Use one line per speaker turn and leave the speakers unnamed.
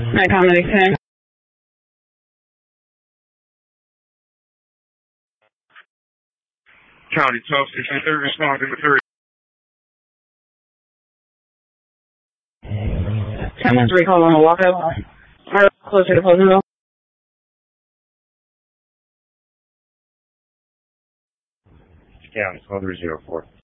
Comedy 10.
County 1263, responding to 3.
10 was recall on a walkout. Or closer to Pleasantville.
County 1204.